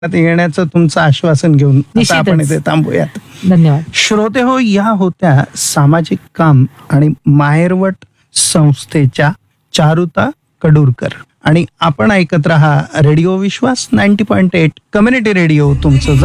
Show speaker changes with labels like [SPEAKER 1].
[SPEAKER 1] येण्याचं तुमचं आश्वासन घेऊन आता
[SPEAKER 2] निश्चितच.
[SPEAKER 1] आपण इथे थांबूयात.
[SPEAKER 2] धन्यवाद.
[SPEAKER 1] श्रोते हो, या होत्या सामाजिक काम आणि माहेरवट संस्थेच्या चारुता कडूरकर आणि आपण ऐकत रहा रेडिओ विश्वास 90.8 कम्युनिटी रेडिओ तुमचं